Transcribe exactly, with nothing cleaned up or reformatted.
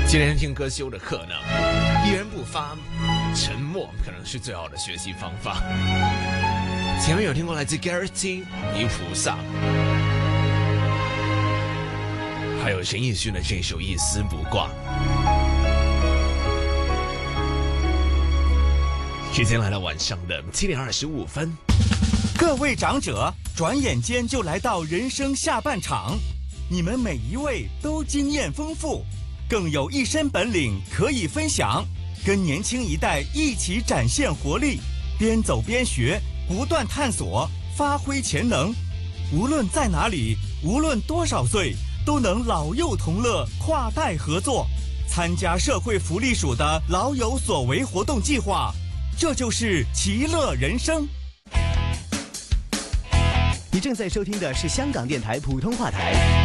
今天听歌修的课呢，一言不发，沉默可能是最好的学习方法。前面有听过来自 Gareth T 泥菩萨，还有陈奕迅的这首一丝不挂。时间来到晚上的七点二十五分。 各位长者，转眼间就来到人生下半场，你们每一位都经验丰富，更有一身本领可以分享，跟年轻一代一起展现活力，边走边学，不断探索，发挥潜能。无论在哪里，无论多少岁，都能老幼同乐，跨代合作，参加社会福利署的老有所为活动计划，这就是其乐人生。 你正在收听的是香港电台普通话台